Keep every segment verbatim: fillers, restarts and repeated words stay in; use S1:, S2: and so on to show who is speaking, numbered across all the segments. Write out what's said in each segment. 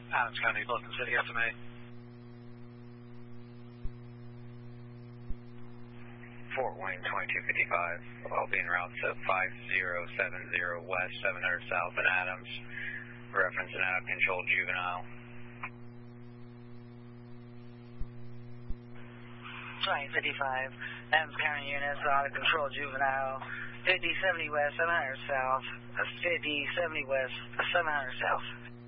S1: Adams County, Fulton City, S M A.
S2: Fort Wayne twenty-two fifty-five, all being route to five zero seven zero west, seven hundred south in Adams. Reference an out-of-control juvenile.
S3: twenty fifty-five, Adams County units, out-of-control juvenile, fifty seventy west, seven hundred south, fifty seventy west, seven hundred south.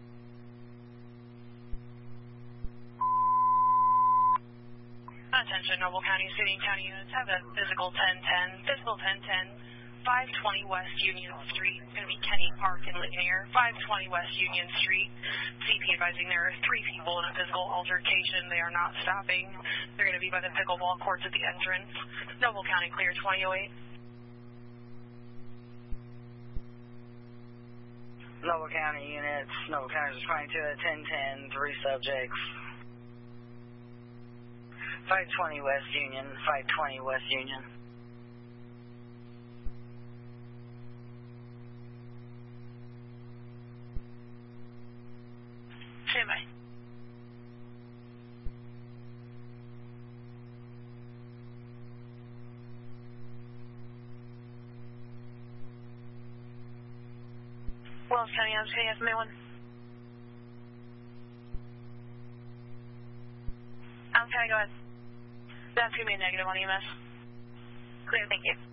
S4: Attention, Noble County City and County units have a physical ten ten, physical ten ten, five twenty West Union Street, going to be Kenny Park in Ligonier, five twenty West Union Street. C P advising there are three people in a physical altercation. They are not stopping. They're going to be by the pickleball courts at the entrance. Noble County clear twenty oh eight.
S3: Noble County units, Noble County is twenty-two at ten ten, three subjects. five twenty West Union, five twenty West Union.
S4: Stand by. Wells County, Adams County, S M A one. Adams County, go ahead. That's going to be a negative on E M S. Clear, thank you.